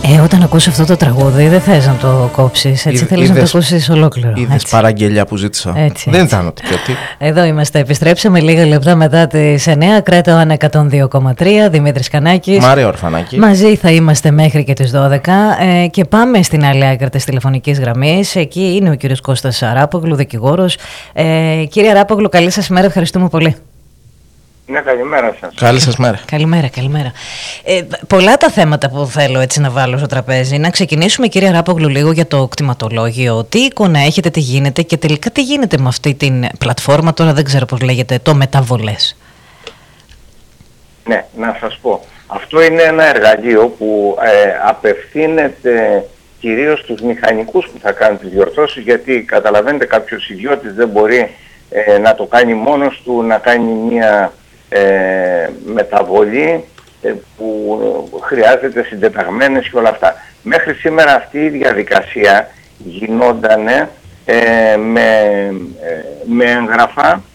Όταν ακούσει αυτό το τραγούδι δεν θες να το κόψεις, έτσι θέλεις να το ακούσεις ολόκληρο. Είδες παραγγελιά που ζήτησα. Έτσι. Δεν ήταν ότι και τι. Εδώ είμαστε, επιστρέψαμε λίγα λεπτά μετά τις 9, Κρέτο 102,3, Δημήτρης Κανάκης. Μάρια Ορφανάκη. Μαζί θα είμαστε μέχρι και τις 12 και πάμε στην άλλη άκρη της τηλεφωνικής γραμμής. Εκεί είναι ο κύριος Κώστας Αράπογλου, δικηγόρος. Κύριε Αράπογλου, καλή σας ημέρα, ευχαριστούμε πολύ. Ναι, καλημέρα σας. Καλή σας μέρα. Καλημέρα. Πολλά τα θέματα που θέλω έτσι να βάλω στο τραπέζι. Να ξεκινήσουμε, κύριε Αράπογλου, λίγο για το κτηματολόγιο. Τι εικόνα έχετε, τι γίνεται και τελικά τι γίνεται με αυτή την πλατφόρμα, τώρα δεν ξέρω πώς λέγεται, το Μεταβολές. Ναι, να σας πω. Αυτό είναι ένα εργαλείο που απευθύνεται κυρίως στους μηχανικούς που θα κάνουν τις διορθώσεις, γιατί καταλαβαίνετε κάποιος ιδιώτης δεν μπορεί να το κάνει μόνος του, να κάνει μια μεταβολή που χρειάζεται συντεταγμένες και όλα αυτά. Μέχρι σήμερα αυτή η διαδικασία γινόταν με έγγραφα